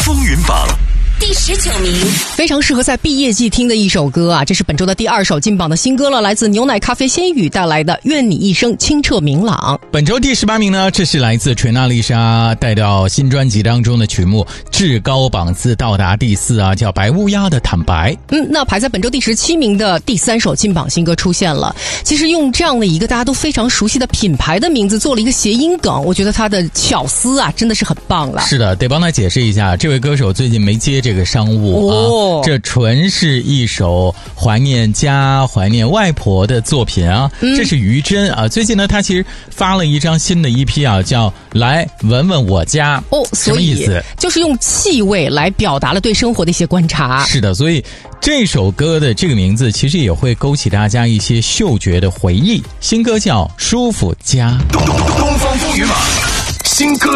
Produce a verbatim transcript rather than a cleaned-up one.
风云榜第十九名， 非常适合在毕业季听的一首歌啊！这是本周的第二首进榜的新歌了，来自牛奶咖啡仙语带来的《愿你一生清澈明朗》。 本周第十八名呢，这是来自锤娜丽莎带到新专辑当中的曲目，至高榜次到达第四啊，叫《白乌鸦的坦白》。 嗯，那排在本周第十七名的第三首进榜新歌出现了。其实用这样的一个大家都非常熟悉的品牌的名字做了一个谐音梗，我觉得它的巧思啊，真的是很棒了。 是的，得帮他解释一下，这位歌手最近没接这个商务啊， 哦、 这纯是一首怀念家、怀念外婆的作品啊。嗯、这是于真啊，最近呢，他其实发了一张新的 E P 啊，叫《来闻闻我家》。 哦， 什么意思？ 就是用气味来表达了对生活的一些观察。 是的，所以这首歌的这个名字其实也会勾起大家一些嗅觉的回忆。新歌叫《舒服家》。 东方风云榜新歌